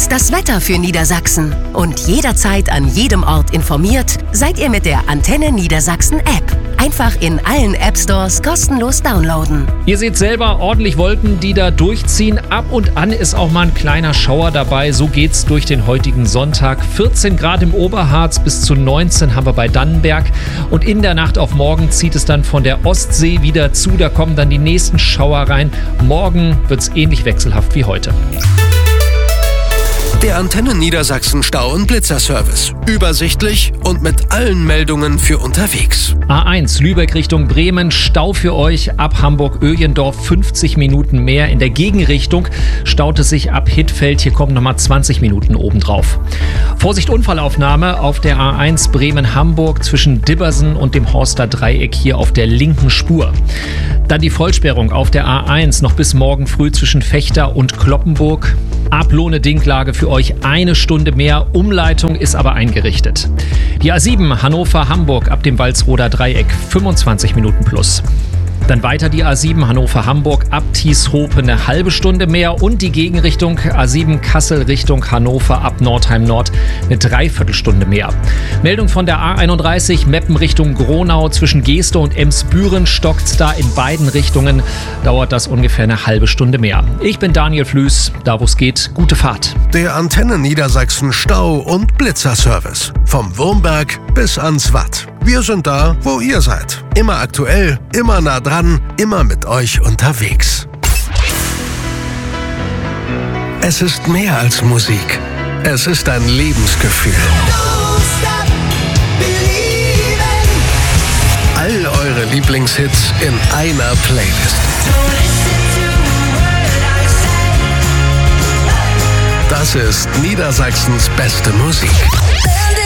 ist das Wetter für Niedersachsen. Und jederzeit an jedem Ort informiert seid ihr mit der Antenne Niedersachsen App. Einfach in allen App-Stores kostenlos downloaden. Ihr seht selber ordentlich Wolken, die da durchziehen. Ab und an ist auch mal ein kleiner Schauer dabei. So geht's durch den heutigen Sonntag. 14 Grad im Oberharz, bis zu 19 haben wir bei Dannenberg. Und in der Nacht auf morgen zieht es dann von der Ostsee wieder zu. Da kommen dann die nächsten Schauer rein. Morgen wird's ähnlich wechselhaft wie heute. Der Antenne Niedersachsen Stau- und Blitzerservice. Übersichtlich und mit allen Meldungen für unterwegs. A1 Lübeck Richtung Bremen, Stau für euch ab Hamburg-Öhlendorf, 50 Minuten mehr. In der Gegenrichtung staut es sich ab Hittfeld, hier kommen nochmal 20 Minuten obendrauf. Vorsicht, Unfallaufnahme auf der A1 Bremen-Hamburg zwischen Dibbersen und dem Horster Dreieck hier auf der linken Spur. Dann die Vollsperrung auf der A1 noch bis morgen früh zwischen Vechta und Cloppenburg. Ab Lohne-Dinklage für euch 1 Stunde mehr. Umleitung ist aber eingerichtet. Die A7 Hannover-Hamburg ab dem Walsroder Dreieck 25 Minuten plus. Dann weiter die A7 Hannover-Hamburg ab Tieshope eine halbe Stunde mehr und die Gegenrichtung A7 Kassel Richtung Hannover ab Nordheim Nord eine Dreiviertelstunde mehr. Meldung von der A31 Meppen Richtung Gronau zwischen Geeste und Emsbüren stockt's da in beiden Richtungen. Dauert das ungefähr eine halbe Stunde mehr. Ich bin Daniel Flüß, da wo es geht, gute Fahrt. Der Antenne Niedersachsen Stau- und Blitzerservice. Vom Wurmberg bis ans Watt. Wir sind da, wo ihr seid. Immer aktuell, immer nah dran, immer mit euch unterwegs. Es ist mehr als Musik. Es ist ein Lebensgefühl. All eure Lieblingshits in einer Playlist. Das ist Niedersachsens beste Musik.